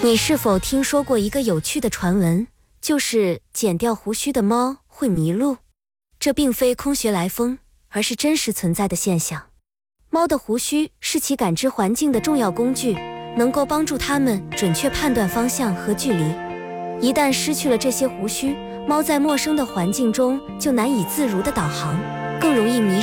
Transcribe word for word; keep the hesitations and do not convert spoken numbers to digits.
你是否听说过一个有趣的传闻，就是剪掉胡须的猫会迷路？这并非空穴来风，而是真实存在的现象。猫的胡须是其感知环境的重要工具，能够帮助它们准确判断方向和距离。一旦失去了这些胡须，猫在陌生的环境中就难以自如地导航，更容易迷